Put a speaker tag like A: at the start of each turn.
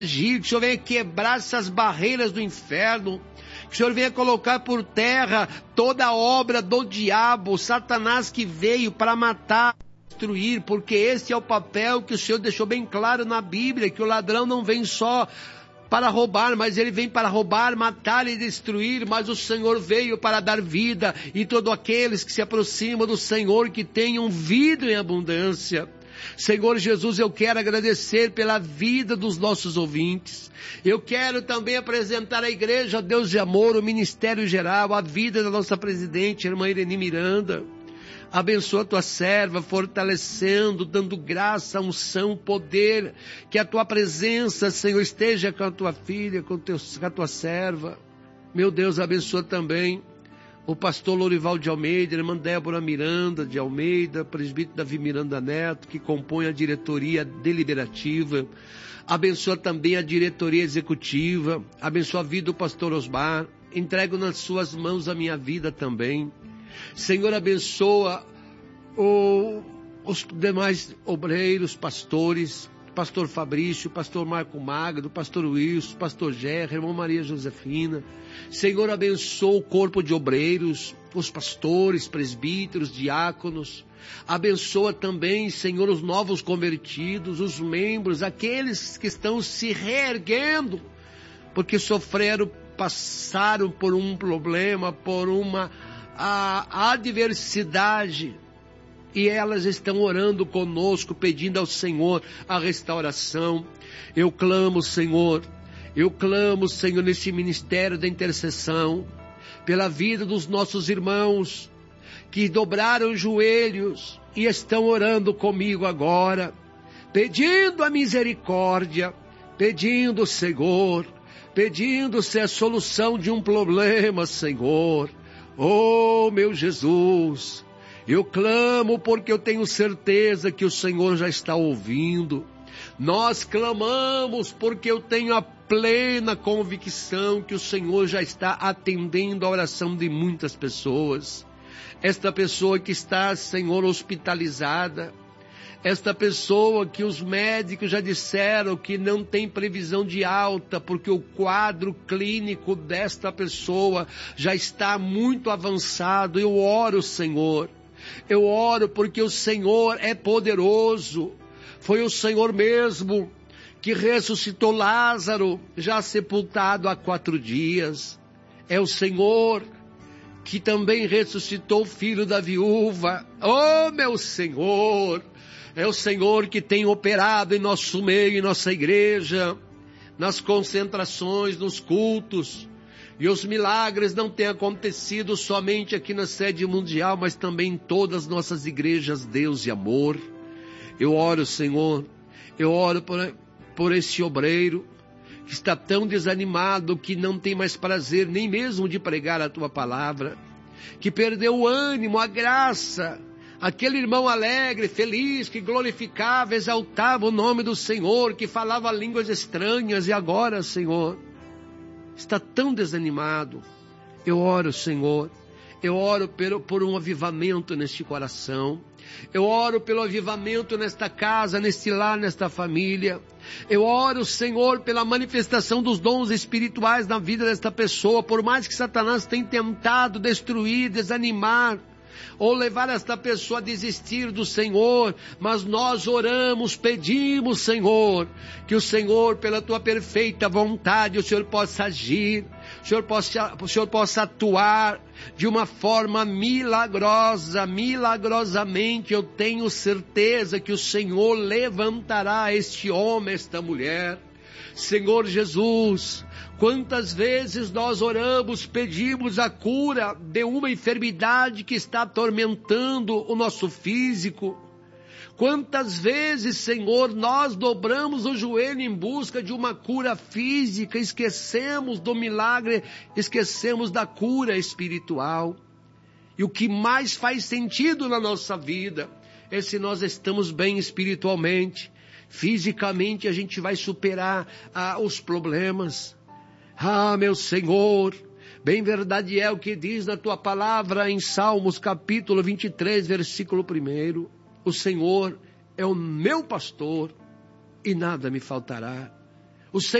A: que o Senhor venha quebrar essas barreiras do inferno, que o Senhor venha colocar por terra toda a obra do diabo, Satanás, que veio para matar, destruir, porque esse é o papel que o Senhor deixou bem claro na Bíblia, que o ladrão não vem só para roubar, mas ele vem para roubar, matar e destruir, mas o Senhor veio para dar vida, e todos aqueles que se aproximam do Senhor, que tenham vida em abundância. Senhor Jesus, eu quero agradecer pela vida dos nossos ouvintes. Eu quero também apresentar à igreja, Deus de amor, o ministério geral, a vida da nossa presidente, a irmã Irene Miranda. Abençoa a tua serva, fortalecendo, dando graça, unção, poder, que a tua presença, Senhor, esteja com a tua filha, com a tua serva. Meu Deus, abençoa também o pastor Lorival de Almeida, a irmã Débora Miranda de Almeida, presbítero Davi Miranda Neto, que compõe a diretoria deliberativa. Abençoa também a diretoria executiva. Abençoa a vida do pastor Osmar. Entrego nas suas mãos a minha vida também. Senhor, abençoa os demais obreiros, pastores, pastor Fabrício, pastor Marco Magno, pastor Wilson, pastor Gerra, irmã Maria Josefina. Senhor, abençoa o corpo de obreiros, os pastores, presbíteros, diáconos. Abençoa também, Senhor, os novos convertidos, os membros, aqueles que estão se reerguendo, porque passaram por um problema, por uma adversidade, e elas estão orando conosco, pedindo ao Senhor a restauração. Eu clamo, Senhor, nesse ministério da intercessão, pela vida dos nossos irmãos, que dobraram os joelhos e estão orando comigo agora, pedindo a misericórdia, pedindo, Senhor, pedindo-se a solução de um problema, Senhor. Oh, meu Jesus, eu clamo porque eu tenho certeza que o Senhor já está ouvindo. Nós clamamos porque eu tenho a plena convicção que o Senhor já está atendendo a oração de muitas pessoas. Esta pessoa que está, Senhor, hospitalizada, esta pessoa que os médicos já disseram que não tem previsão de alta, porque o quadro clínico desta pessoa já está muito avançado. Eu oro, Senhor. Eu oro porque o Senhor é poderoso. Foi o Senhor mesmo que ressuscitou Lázaro, já sepultado há 4 dias. É o Senhor que também ressuscitou o filho da viúva. Oh, meu Senhor! É o Senhor que tem operado em nosso meio, em nossa igreja, nas concentrações, nos cultos. E os milagres não têm acontecido somente aqui na sede mundial, mas também em todas as nossas igrejas, Deus de amor. Eu oro, Senhor, eu oro por esse obreiro que está tão desanimado que não tem mais prazer nem mesmo de pregar a tua palavra, que perdeu o ânimo, a graça. Aquele irmão alegre, feliz, que glorificava, exaltava o nome do Senhor, que falava línguas estranhas, e agora, Senhor, está tão desanimado. Eu oro, Senhor, eu oro por um avivamento neste coração. Eu oro pelo avivamento nesta casa, neste lar, nesta família. Eu oro, Senhor, pela manifestação dos dons espirituais na vida desta pessoa, por mais que Satanás tenha tentado destruir, desanimar, ou levar esta pessoa a desistir do Senhor, mas nós oramos, pedimos, Senhor, que o Senhor, pela tua perfeita vontade, o Senhor possa agir, o Senhor possa atuar de uma forma milagrosa, milagrosamente. Eu tenho certeza que o Senhor levantará este homem, esta mulher. Senhor Jesus, quantas vezes nós oramos, pedimos a cura de uma enfermidade que está atormentando o nosso físico. Quantas vezes, Senhor, nós dobramos o joelho em busca de uma cura física, esquecemos do milagre, esquecemos da cura espiritual. E o que mais faz sentido na nossa vida é se nós estamos bem espiritualmente. Fisicamente a gente vai superar os problemas. Ah, meu Senhor, bem verdade é o que diz na tua palavra em Salmos capítulo 23, versículo 1. O Senhor é o meu pastor e nada me faltará. O Senhor